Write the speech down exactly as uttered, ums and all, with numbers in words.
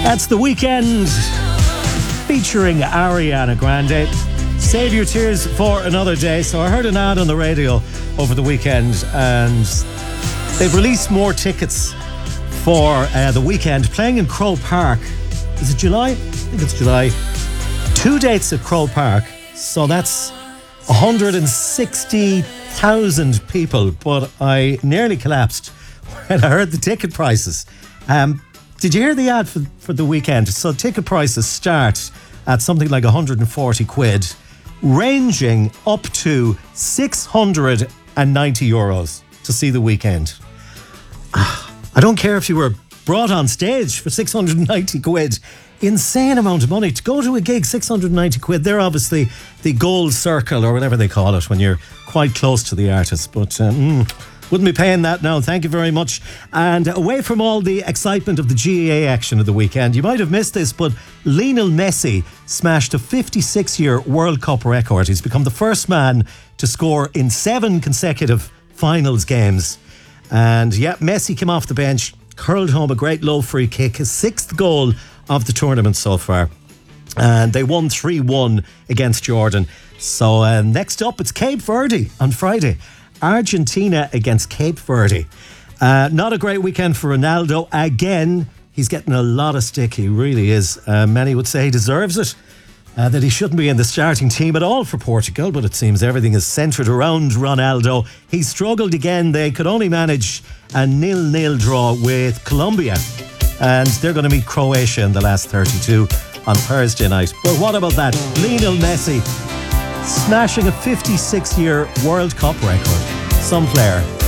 That's The Weeknd featuring Ariana Grande. Save your tears for another day. So I heard an ad on the radio over the weekend, and they've released more tickets for uh, The Weeknd playing in Croke Park. Is it July? I think it's July. Two dates at Croke Park. So that's one hundred sixty thousand people. But I nearly collapsed when I heard the ticket prices. Um, did you hear the ad for, for The Weeknd? So ticket prices start at something like one hundred forty quid, ranging up to six hundred ninety euros to see The Weeknd. I don't care if you were brought on stage for six hundred ninety quid. Insane amount of money. To go to a gig, six hundred ninety quid. They're obviously the gold circle or whatever they call it when you're quite close to the artist. But um, wouldn't be paying that now. Thank you very much. And away from all the excitement of the G A A action of the weekend, you might have missed this, but Lionel Messi smashed a fifty-six-year World Cup record. He's become the first man to score in seven consecutive finals games. And yeah, Messi came off the bench, curled home a great low free kick, his sixth goal of the tournament so far. And they won three one against Jordan. So uh, next up, it's Cape Verde on Friday. Argentina against Cape Verde. Uh, not a great weekend for Ronaldo. Again, he's getting a lot of stick. He really is. Uh, many would say he deserves it. Uh, that he shouldn't be in the starting team at all for Portugal, but it seems everything is centred around Ronaldo. He struggled again. They could only manage a nil-nil draw with Colombia, and they're going to meet Croatia in the last thirty-two on Thursday night. But what about that? Lionel Messi smashing a fifty-six-year World Cup record. Some player.